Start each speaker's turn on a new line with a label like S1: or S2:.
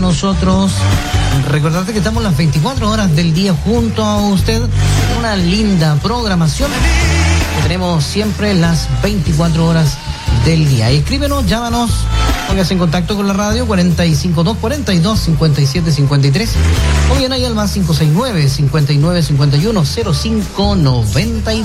S1: nosotros. Recordarte que estamos las 24 horas del día junto a usted. Una linda programación que tenemos siempre las 24 horas del día. Escríbenos, llámanos, póngase en contacto con la radio 452-42-57-53 o bien ahí al más 569-5951-0593.